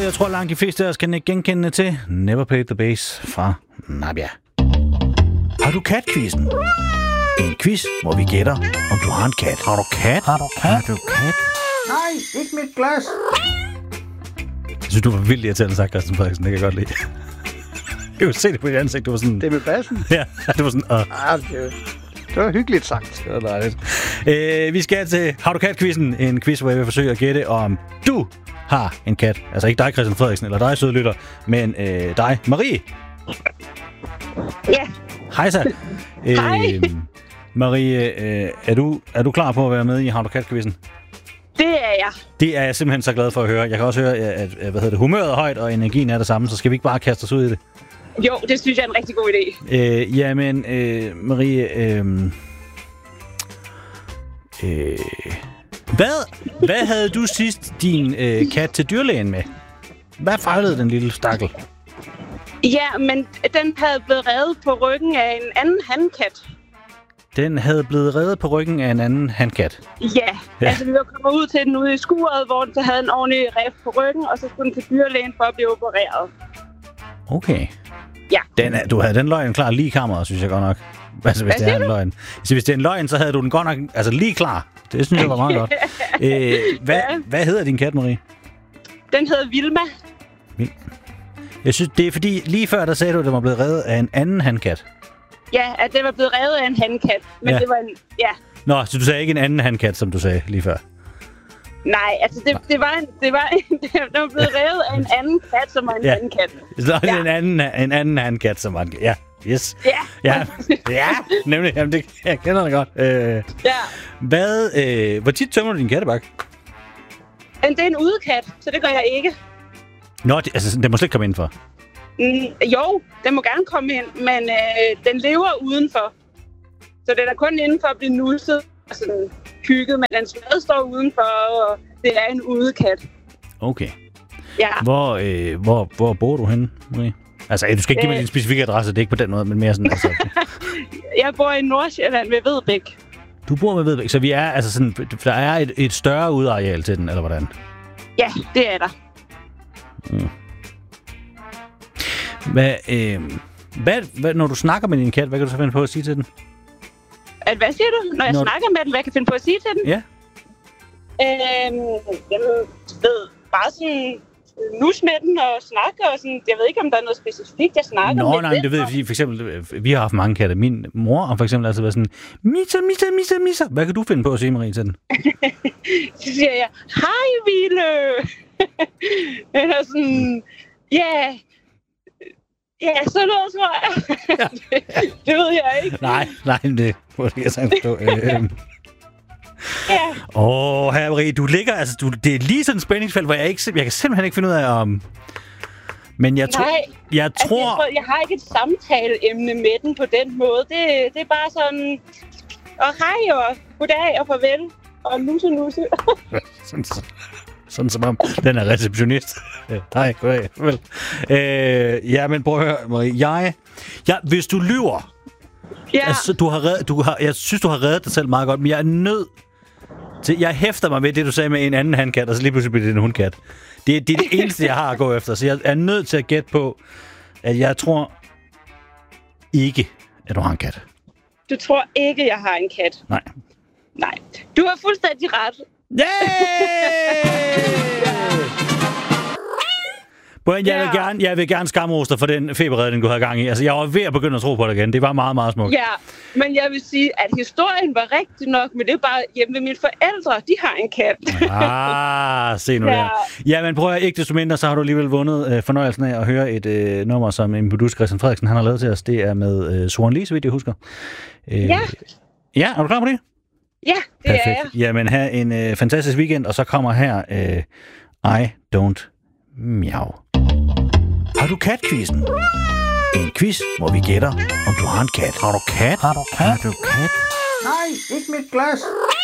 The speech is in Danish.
jeg tror langt de fleste af os kan ikke genkende til Never Played the Bass fra Nabia. Har du kat-quizzen? En quiz, hvor vi gætter, om du har en kat. Har du kat? Har du kat? Har du kat? Nej, ikke mit glas. Jeg synes, du var vildt irriterende sagt, Christian Frederiksen. Det kan jeg godt lide. Jeg kunne se det på dit ansigt. Du var sådan... Det er med bassen. Ja, det var sådan... Det var hyggeligt sagt. Det var dejligt. Vi skal til Har du kat-quizzen? En quiz, hvor jeg vil forsøge at gætte, om du har en kat. Altså ikke dig, Christian Frederiksen, eller dig, søde lytter, men dig, Marie. Ja. Hej så. Hej. Marie, er du klar på at være med i Har du kat-quizzen? Det er jeg. Det er jeg simpelthen så glad for at høre. Jeg kan også høre, at humøret er højt, og energien er det samme, så skal vi ikke bare kaste os ud i det? Jo, det synes jeg er en rigtig god idé. Jamen, Marie, hvad havde du sidst din kat til dyrlægen med? Hvad fejlede den lille stakkel? Ja, men den havde blevet revet på ryggen af en anden handkat. Den havde blevet reddet på ryggen af en anden handkat? Ja, altså vi var kommet ud til den ude i skuret, hvor den så havde en ordentlig rev på ryggen, og så skulle den til dyrlægen for at blive opereret. Okay. Ja. Du havde den løgn klar lige i kammeret, synes jeg godt nok. Altså, hvis det er en løgn. Så hvis det er en løgn, så havde du den godt nok lige klar. Det synes jeg var meget godt. Hvad hedder din kat, Marie? Den hedder Vilma. Jeg synes, det er fordi, lige før der sagde du, at den var blevet reddet af en anden handkat. Ja, at det var blevet revet af en handkat. Men det var en... Ja. Nå, så du sagde ikke en anden handkat, som du sagde lige før? Nej, altså det var blevet revet af en anden kat, som var en handkat. Så en anden handkat, som var en... Ja, yes. Ja, nemlig. Jamen, det, jeg kender det godt. Hvor tit tømmer du din kattebakke? Det er en udekat, så det gør jeg ikke. Nå, den må slet ikke komme indenfor. Jo, den må gerne komme ind, men den lever udenfor. Så den er kun indenfor at blive nusset og sådan hygget, men den stadig står udenfor, og det er en udekat. Okay. Ja. Hvor bor du henne, Marie? Altså, du skal ikke give mig din specifikke adresse, det er ikke på den måde, men mere sådan... Altså. Jeg bor i Nordsjælland ved Vedbæk. Du bor ved Vedbæk, så vi er altså sådan... Der er et større udareal til den, eller hvordan? Ja, det er der. Hvad, når du snakker med din kat, hvad kan du så finde på at sige til den? Hvad siger du? Når jeg snakker med den, hvad kan jeg finde på at sige til den? Ja. Jeg ved bare sådan nus med den og snakke og sådan. Jeg ved ikke, om der er noget specifikt, jeg snakker med. Nej, det ved jeg, fordi for eksempel, vi har haft mange katte. Min mor har for eksempel altså været sådan, Misa. Hvad kan du finde på at sige, Marie, til den? Så siger jeg, hej, Ville. Eller sådan, ja, så noget, tror jeg. Det ved jeg ikke. Nej, det må jeg sagtens forstå. Herre Marie, du ligger, altså, det er lige sådan et spændingsfelt, hvor jeg kan simpelthen ikke finde ud af, om... Men jeg tror... Jeg har ikke et samtaleemne med den på den måde. Det er bare sådan... Og hej, og goddag, og farvel, og nusse. Sådan som om den er receptionist. Hej, goddag, farvel. Men prøv at høre, Marie. Hvis du lyver... Altså, jeg synes, du har reddet dig selv meget godt, men jeg er nødt til... Jeg hæfter mig ved det, du sagde med en anden handkat, og så lige pludselig bliver det en hundkat. Det er det eneste, jeg har at gå efter, så jeg er nødt til at gætte på, at jeg tror ikke, at du har en kat. Du tror ikke, jeg har en kat? Nej. Du har fuldstændig ret. Jeg vil gerne skamrose dig for den feberredning, du havde gang i. Altså, jeg var ved at begynde at tro på dig igen. Det var meget, meget smukt. Ja, men jeg vil sige, at historien var rigtig nok, men det er bare hjemme ved mine forældre. De har en kat. Se nu der. Jamen, prøv at ikke desto mindre, så har du alligevel vundet fornøjelsen af at høre et nummer, som en producer, Christian Frederiksen, han har lavet til os. Det er med Soren Lee, så vidt jeg husker. Ja, er du klar på det? Ja, det er jeg. Jamen, have en fantastisk weekend, og så kommer her I Don't Miau. Har du kat-quizzen? En quiz, hvor vi gætter, om du har en kat. Har du kat? Nej, ikke mit glas.